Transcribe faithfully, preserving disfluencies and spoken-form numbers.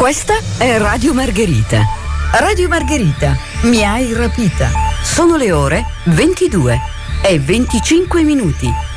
Questa è Radio Margherita. Radio Margherita, mi hai rapita. Sono le ore ventidue e venticinque minuti.